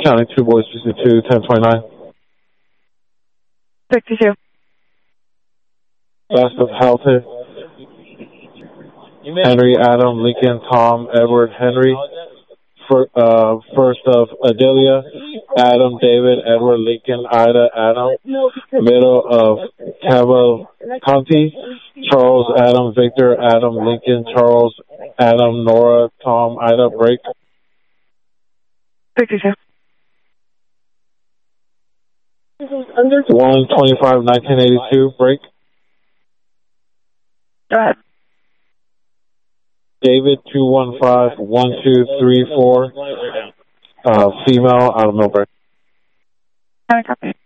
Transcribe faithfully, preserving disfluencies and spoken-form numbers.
County two, Boys sixty-two, ten twenty-nine. sixty-two. Last of Halton. Henry, Adam, Lincoln, Tom, Edward, Henry. For, uh, first of Adelia, Adam, David, Edward, Lincoln, Ida, Adam. Middle of Cavalcanti, Charles, Adam, Victor, Adam, Lincoln, Charles, Adam, Nora, Tom, Ida, break. sixty-two. one twenty-five nineteen eighty-two, break. Go ahead. David, two one five one two three four, uh, female, out of Millbrae. County copy.